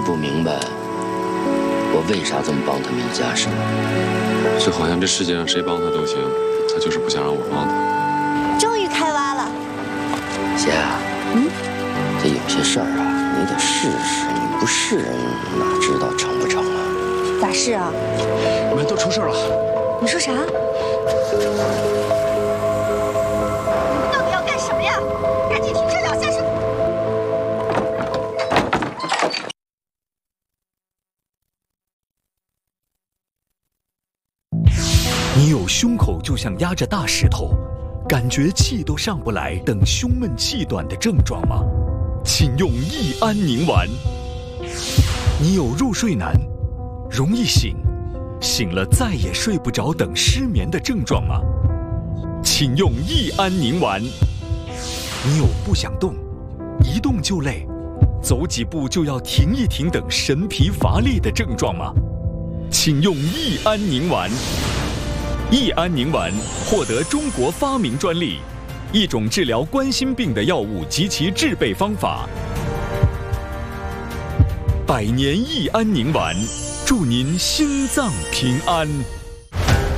不明白我为啥这么帮他们一家是吗？ 就好像这世界上谁帮他都行，他就是不想让我帮他。 终于开挖了。 姐啊，这有些事儿啊，你得试试，你不试人哪知道成不成啊？ 咋试啊？ 你们都出事了。 你说啥？你们到底要干什么呀？赶紧停车让我下车！ 你有胸口就像压着大石头，感觉气都上不来等胸闷气短的症状吗？请用益安宁丸。你有入睡难、容易醒、醒了再也睡不着等失眠的症状吗？请用益安宁丸。你有不想动、一动就累、走几步就要停一停等神疲乏力的症状吗？请用益安宁丸。益安宁丸获得中国发明专利，一种治疗冠心病的药物及其制备方法。100年益安宁丸，祝您心脏平安。